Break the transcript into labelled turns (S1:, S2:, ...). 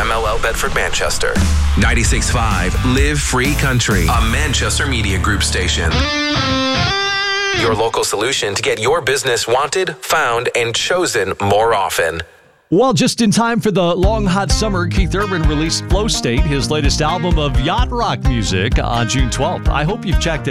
S1: WMLL Bedford, Manchester. 96.5 Live Free Country, a Manchester Media Group station. Your local solution to get your business wanted, found, and chosen more often.
S2: Well, just in time for the long, hot summer, Keith Urban released Flow State, his latest album of yacht rock music, on June 12th. I hope you've checked it out.